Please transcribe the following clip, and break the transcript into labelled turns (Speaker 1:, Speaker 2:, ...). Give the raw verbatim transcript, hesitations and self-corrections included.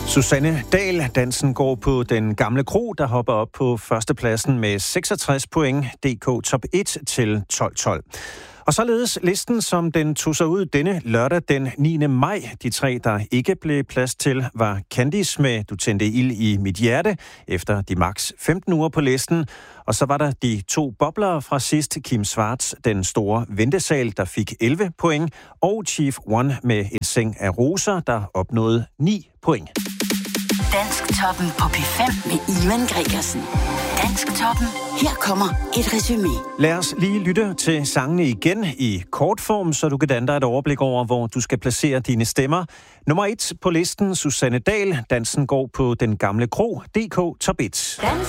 Speaker 1: Susanne Dahl, dansen går på Den Gamle Kro, der hopper op på førstepladsen med seksogtres point, D K Top et til tolv tolv. Og således listen, som den tog sig ud denne lørdag den niende maj. De tre, der ikke blev plads til, var Candice med Du tændte ild i mit hjerte, efter de maks femten uger på listen. Og så var der de to boblere fra sidst, Kim Schwartz, Den Store Ventesal, der fik elleve point, og Chief One med En Seng af Roser, der opnåede ni point.
Speaker 2: Dansktoppen på P fem med Ivan Gregersen. Dansktoppen. Her kommer et resumé.
Speaker 1: Lad os lige lytte til sangene igen i kortform, så du kan danne dig et overblik over, hvor du skal placere dine stemmer. Nummer et på listen, Susanne Dahl, dansen går på Den Gamle Kro, D K Top et.
Speaker 2: Dans